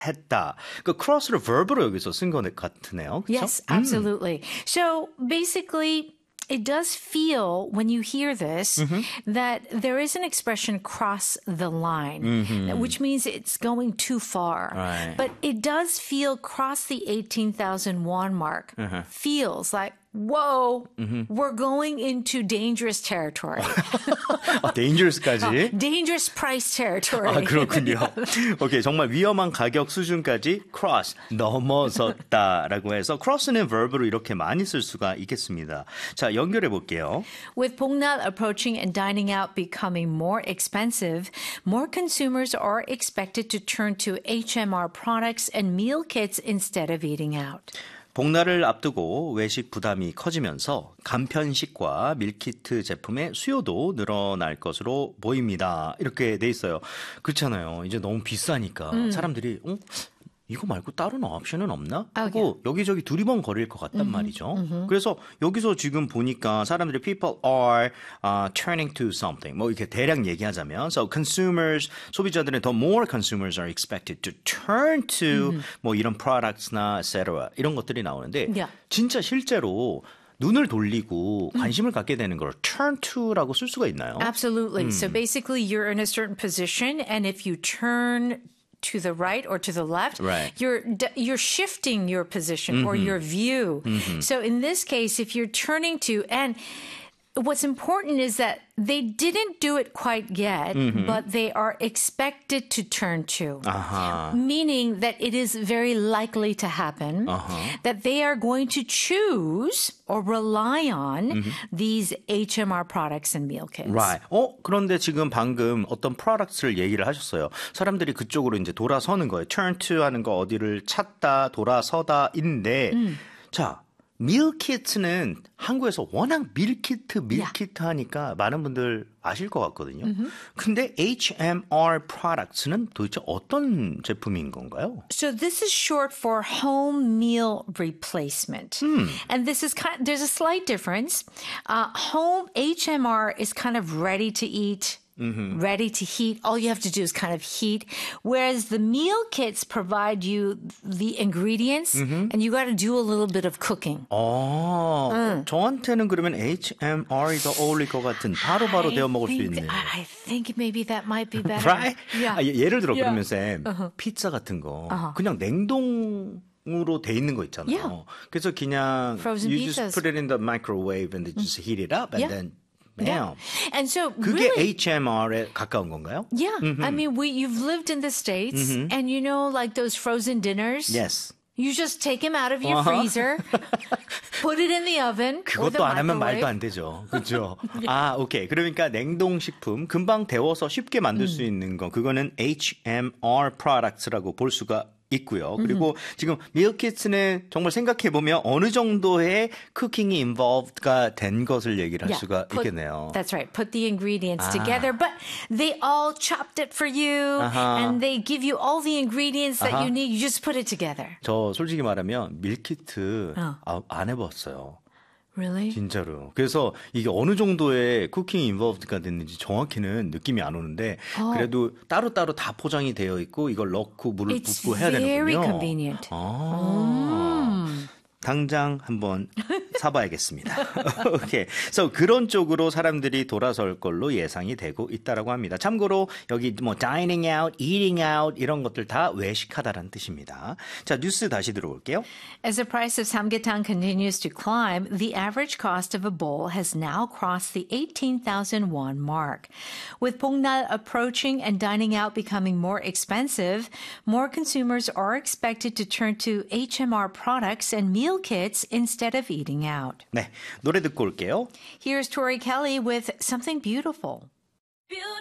했다. 그 cross를 verb로 여기서 쓴 것 같으네요. 그쵸? Yes, absolutely. So basically, it does feel when you hear this that there is an expression cross the line, which means it's going too far. Right. But it does feel cross the 18,000 won mark. Feels like, whoa, we're going into dangerous territory. dangerous까지. Dangerous price territory. 아, 그렇군요. 오케이, 정말 위험한 가격 수준까지 cross, 넘어섰다라고 해서 cross는 verb로 이렇게 많이 쓸 수가 있겠습니다. 자, 연결해 볼게요. With Pongnal approaching and dining out becoming more expensive, more consumers are expected to turn to HMR products and meal kits instead of eating out. 복날을 앞두고 외식 부담이 커지면서 간편식과 밀키트 제품의 수요도 늘어날 것으로 보입니다. 이렇게 돼 있어요. 그렇잖아요. 이제 너무 비싸니까 사람들이 이거 말고 다른 옵션은 없나? 하고 여기저기 두리번 거릴 것 같단 말이죠. 그래서 여기서 지금 보니까 사람들이 people are turning to something 뭐 이렇게 대략 얘기하자면 so consumers 소비자들은 더 more consumers are expected to turn to 뭐 이런 products나 etc. 이런 것들이 나오는데 진짜 실제로 눈을 돌리고 관심을 갖게 되는 걸 turn to라고 쓸 수가 있나요? Absolutely. So basically you're in a certain position and if you turn to the right or to the left, you're shifting your position or your view. So in this case, if you're turning to, and what's important is that they didn't do it quite yet, but they are expected to turn to, meaning that it is very likely to happen, that they are going to choose or rely on these HMR products and meal kits. Right. 그런데 지금 방금 어떤 products를 얘기를 하셨어요. 사람들이 그쪽으로 이제 돌아서는 거예요. turn to 하는 거 어디를 찾다, 돌아서다인데, 자, 밀키트는 한국에서 워낙 밀키트 하니까 많은 분들 아실 것 같거든요. 근데 HMR products는 도대체 어떤 제품인 건가요? So this is short for home meal replacement. And this is there's a slight difference. Home HMR is kind of ready to eat. Ready to heat. All you have to do is kind of heat. Whereas the meal kits provide you the ingredients and you got to do a little bit of cooking. 저한테는 그러면 HMR이 더 어울릴 것 같은 바로바로 데워 먹을 수 있는. I think maybe that might be better. Right? Yeah. 예를 들어 그러면 쌤, 피자 같은 거 그냥 냉동으로 돼 있는 거 있잖아요. 그래서 그냥 Frozen you pizzas. just put it in the microwave and then just heat it up and then Yeah. And so 그게 really, HMR에 가까운 건가요? Yeah. I mean, you've lived in the States and you know, like those frozen dinners. Yes. You just take them out of your freezer, put it in the oven. 그것도 안 하면 말도 안 되죠. 그렇죠? 오케이. 그러니까 냉동식품 금방 데워서 쉽게 만들 수 있는 거 그거는 HMR products라고 볼 수가 있고요. 그리고 지금 밀키트는 정말 생각해보면 어느 정도의 쿠킹이 involved가 된 것을 얘기를 할 수가 있겠네요. That's right. Put the ingredients together. But they all chopped it for you and they give you all the ingredients that you need. You just put it together. 저 솔직히 말하면 밀키트 안 해봤어요. Really? 진짜로. 그래서 이게 어느 정도의 쿠킹이 involved가 됐는지 정확히는 느낌이 안 오는데 그래도 따로따로 다 포장이 되어 있고 이걸 넣고 물을 붓고 해야 되는군요. It's very convenient. 당장 한번 사봐야겠습니다. 오케이. So 그런 쪽으로 사람들이 돌아설 걸로 예상이 되고 있다라고 합니다. 참고로 여기 뭐 dining out, eating out 이런 것들 다 외식하다라는 뜻입니다. 자, 뉴스 다시 들어볼게요. As the price of samgyetang continues to climb, the average cost of a bowl has now crossed the 18,000 won mark. With Pongnal approaching and dining out becoming more expensive, more consumers are expected to turn to HMR products and meal kits instead of eating out. 네, 노래 듣고 올게요. Here's Tori Kelly with Something Beautiful.